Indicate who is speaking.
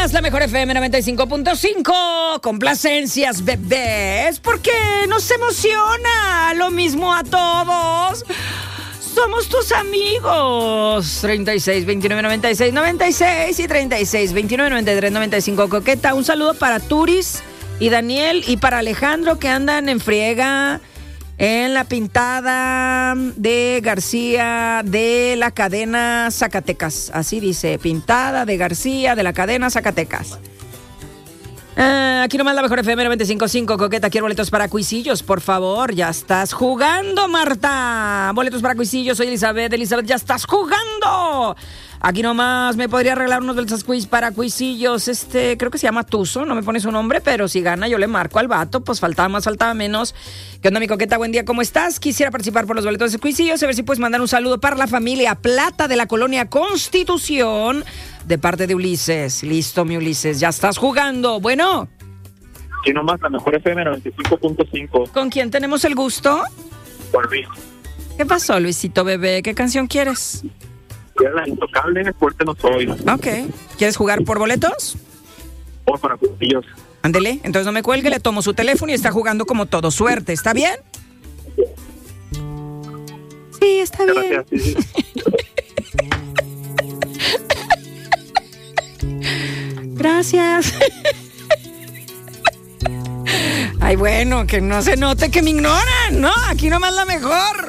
Speaker 1: nomás la mejor FM 95.5. Complacencias, bebés, porque nos emociona lo mismo a todos. Somos tus amigos. 36 29 96 96 y 36 29 93 95. Coqueta, un saludo para Turis y Daniel y para Alejandro, que andan en friega en la pintada de García de la cadena Zacatecas. Así dice, pintada de García de la cadena Zacatecas. Aquí nomás la mejor FM 95.5. Coqueta, quiero boletos para Cuisillos, por favor. Ya estás jugando, Marta. Boletos para Cuisillos, soy Elizabeth. Elizabeth, ya estás jugando. Aquí nomás me podría arreglar unos boletos para Cuisillos. Creo que se llama Tuzo, no me pone su nombre, pero si gana yo le marco al vato. Pues faltaba más, faltaba menos. ¿Qué onda, mi Coqueta? Buen día, ¿cómo estás? Quisiera participar por los boletos de Cuisillos, a ver si puedes mandar un saludo para la familia Plata de la colonia Constitución, de parte de Ulises. Listo, mi Ulises, ya estás jugando. Bueno.
Speaker 2: Aquí nomás la mejor FM 95.5.
Speaker 1: ¿Con quién tenemos el gusto?
Speaker 2: Por Luis.
Speaker 1: ¿Qué pasó, Luisito bebé? ¿Qué canción quieres?
Speaker 2: La Intocable, fuerte no soy.
Speaker 1: Ok. ¿Quieres jugar por boletos?
Speaker 2: O para Cuisillos.
Speaker 1: Ándele, entonces no me cuelgue, le tomo su teléfono y está jugando como todo. Suerte, ¿está bien? Sí, está bien.
Speaker 2: Gracias, sí.
Speaker 1: Gracias. Ay, bueno, que no se note que me ignoran, ¿no? Aquí nomás la mejor.